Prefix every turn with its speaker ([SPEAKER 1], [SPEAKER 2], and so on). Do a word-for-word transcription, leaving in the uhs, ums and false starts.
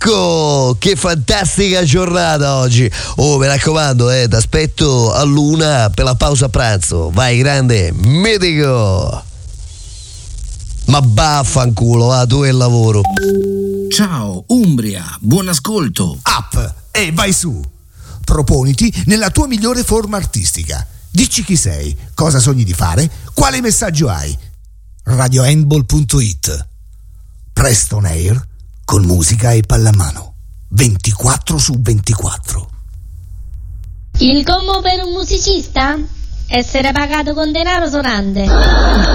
[SPEAKER 1] Marco, che fantastica giornata oggi. Oh, mi raccomando, eh, ti aspetto a l'una per la pausa pranzo. Vai, grande, mitico. Ma vaffanculo, va, tu e il lavoro.
[SPEAKER 2] Ciao Umbria, buon ascolto.
[SPEAKER 3] Up e vai su. Proponiti nella tua migliore forma artistica. Dici chi sei, cosa sogni di fare, quale messaggio hai. radio handball punto it. Preston Air con musica e pallamano. ventiquattro su ventiquattro.
[SPEAKER 4] Il commo per un musicista? Essere pagato con denaro sonante.